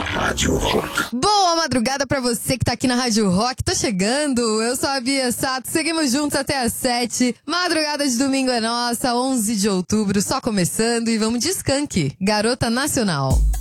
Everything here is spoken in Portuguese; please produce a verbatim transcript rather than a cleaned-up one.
Rádio Rock. Boa madrugada pra você que tá aqui na Rádio Rock. Tô chegando, eu sou a Bia Sato. Seguimos juntos até às sete. Madrugada de domingo é nossa, onze de outubro, só começando. E vamos de Skank, Garota Nacional.